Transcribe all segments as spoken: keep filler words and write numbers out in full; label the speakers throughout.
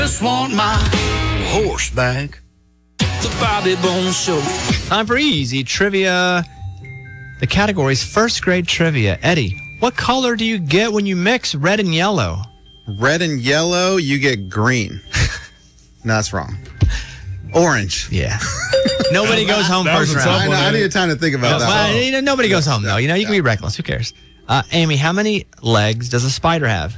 Speaker 1: Just want my horse back.
Speaker 2: The Bobby Bones Show.
Speaker 3: Time for easy trivia. The category's first grade trivia. Eddie, what color do you get when you mix red and yellow?
Speaker 4: Red and yellow, you get green. No, that's wrong. Orange.
Speaker 3: Yeah. Nobody goes home
Speaker 5: That was
Speaker 3: first
Speaker 5: a
Speaker 3: round.
Speaker 5: tough
Speaker 4: I, know, I need time to think about
Speaker 3: Well,
Speaker 4: that.
Speaker 3: you know, nobody goes home, though. You know, you can be reckless. Who cares? Uh, Amy, how many legs does a spider have?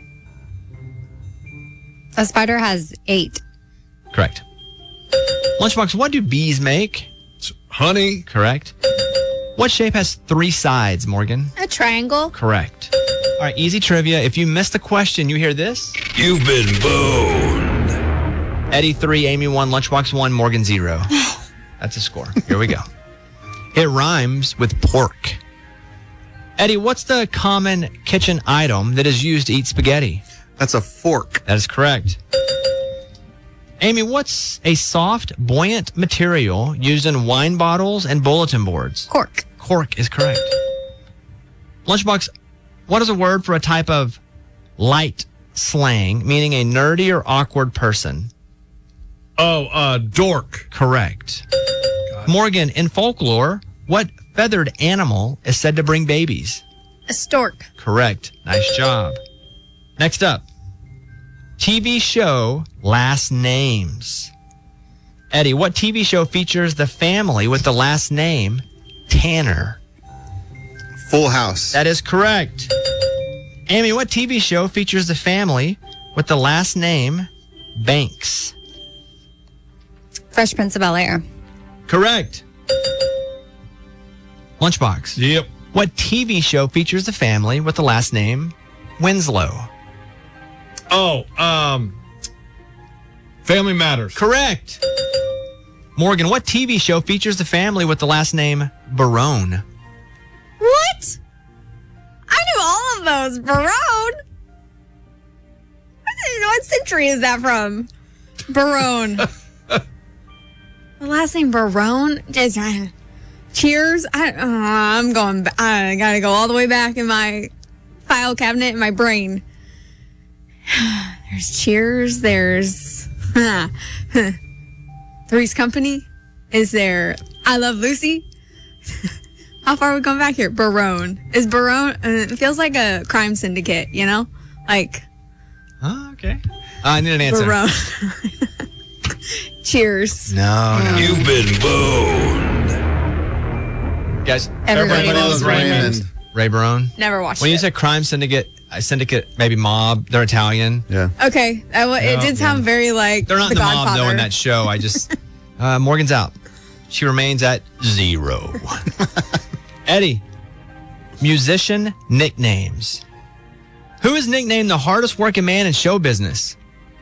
Speaker 6: A spider has eight.
Speaker 3: Correct. Lunchbox, what do bees make?
Speaker 5: Honey.
Speaker 3: Correct. What shape has three sides, Morgan?
Speaker 6: A triangle.
Speaker 3: Correct. All right, easy trivia. If you missed the question, you hear this.
Speaker 2: You've been boned.
Speaker 3: Eddie three, Amy one, Lunchbox one, Morgan zero. That's a score. Here we go. It rhymes with pork. Eddie, what's the common kitchen item that is used to eat spaghetti?
Speaker 4: That's a fork.
Speaker 3: That is correct. Amy, what's a soft, buoyant material used in wine bottles and bulletin boards?
Speaker 6: Cork.
Speaker 3: Cork is correct. Lunchbox, what is a word for a type of light slang, meaning a nerdy or awkward person?
Speaker 5: Oh, uh, dork.
Speaker 3: Correct. Morgan, in folklore, what feathered animal is said to bring babies?
Speaker 6: A stork.
Speaker 3: Correct. Nice job. Next up, T V show last names. Eddie, what T V show features the family with the last name Tanner?
Speaker 4: Full House.
Speaker 3: That is correct. Amy, what T V show features the family with the last name Banks?
Speaker 6: Fresh Prince of Bel-Air.
Speaker 3: Correct. Lunchbox.
Speaker 5: Yep.
Speaker 3: What T V show features the family with the last name Winslow?
Speaker 5: Oh, um, Family Matters.
Speaker 3: Correct. Morgan, what T V show features the family with the last name Barone?
Speaker 6: What? I knew all of those. Barone? What, what century is that from? Barone. The last name Barone? Just, uh, Cheers? I, uh, I'm going, ba- I gotta go all the way back in my file cabinet in my brain. There's Cheers. There's Three's Company. Is there I Love Lucy? How far are we going back here? Barone. Is Barone, uh, it feels like a crime syndicate, you know? Like.
Speaker 3: Oh, okay. Uh, I need an answer.
Speaker 6: Barone. Cheers.
Speaker 3: No, no.
Speaker 2: You've been boned.
Speaker 3: Guys,
Speaker 6: Everybody,
Speaker 4: Everybody
Speaker 6: loves
Speaker 4: loves
Speaker 6: Raymond.
Speaker 4: Raymond.
Speaker 3: Ray Barone.
Speaker 6: Never watched
Speaker 3: When
Speaker 6: it.
Speaker 3: you said crime syndicate, uh, syndicate, maybe mob, they're Italian.
Speaker 4: Yeah.
Speaker 6: Okay. I, w- it
Speaker 5: No,
Speaker 6: did sound very like
Speaker 3: They're not
Speaker 6: The
Speaker 3: in the mob,
Speaker 6: Godfather.
Speaker 3: though, in that show. I just, uh, Morgan's out. She remains at zero. Eddie, musician nicknames. Who is nicknamed the hardest working man in show business?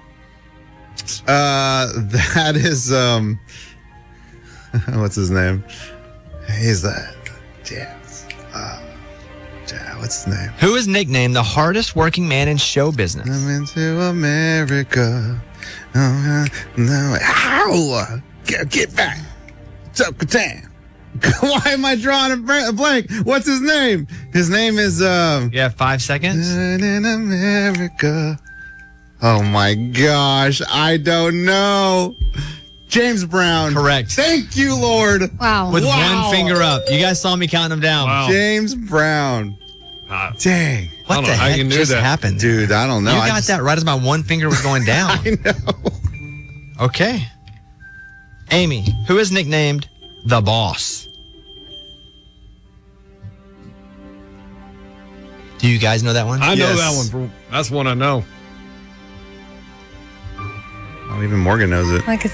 Speaker 4: Uh, that is, um, what's his name? He's that. Yeah. Uh, yeah, what's his name?
Speaker 3: Who is nicknamed the hardest working man in show business?
Speaker 4: I'm into America. Oh, no. Ow! Get, get back. What's up, Catan? Why am I drawing a br- a blank? What's his name? His name is, um...
Speaker 3: You have five seconds.
Speaker 4: in America. Oh, my gosh. I don't know. James Brown.
Speaker 3: Correct.
Speaker 4: Thank you, Lord.
Speaker 6: Wow.
Speaker 3: With
Speaker 4: Wow.
Speaker 3: one finger up. You guys saw me counting them down.
Speaker 5: Wow.
Speaker 4: James Brown.
Speaker 5: Uh,
Speaker 4: Dang.
Speaker 5: I
Speaker 3: What
Speaker 5: don't
Speaker 3: the
Speaker 5: know how
Speaker 3: heck
Speaker 5: you knew
Speaker 3: just
Speaker 5: that.
Speaker 3: happened?
Speaker 4: Dude, I don't know.
Speaker 3: You
Speaker 4: I
Speaker 3: got
Speaker 4: just-
Speaker 3: that right as my one finger was going down.
Speaker 4: I know.
Speaker 3: Okay. Amy, who is nicknamed the boss? Do you guys know that one?
Speaker 5: I know
Speaker 4: Yes.
Speaker 5: that one. For, that's one I know.
Speaker 4: Oh, even Morgan knows it.
Speaker 6: Like a